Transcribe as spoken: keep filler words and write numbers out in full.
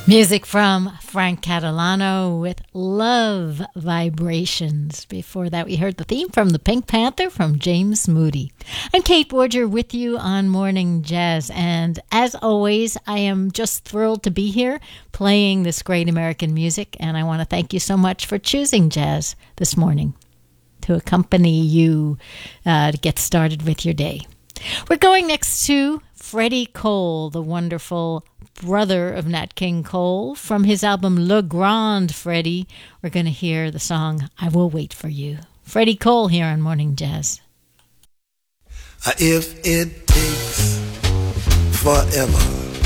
Music from Frank Catalano with Love Vibrations. Before that, we heard the theme from the Pink Panther from James Moody. I'm Kate Borger with you on Morning Jazz. And as always, I am just thrilled to be here playing this great American music. And I want to thank you so much for choosing jazz this morning to accompany you uh, to get started with your day. We're going next to Freddie Cole, the wonderful brother of Nat King Cole. From his album Le Grand Freddie, we're going to hear the song I Will Wait for You. Freddie Cole here on Morning Jazz. If it takes forever